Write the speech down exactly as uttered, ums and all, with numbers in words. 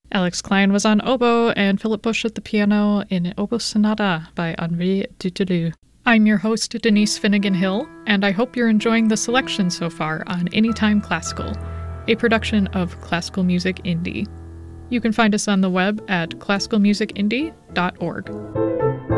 Alex Klein was on oboe, and Philip Bush at the piano in Oboe Sonata by Henri Dutilleux. I'm your host, Denise Finnegan Hill, and I hope you're enjoying the selection so far on Anytime Classical, a production of Classical Music Indie. You can find us on the web at classical music indie dot org.